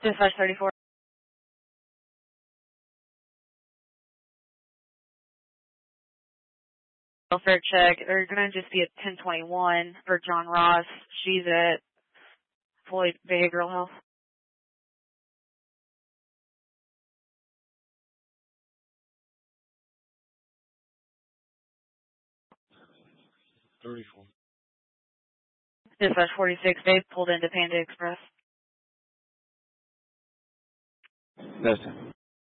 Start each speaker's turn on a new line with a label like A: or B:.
A: Dispatch 34. Welfare check. There's going to just be a 1021 for John Ross. She's at Floyd Behavioral Health. Dispatch 46. They've pulled into Panda Express.
B: Listen.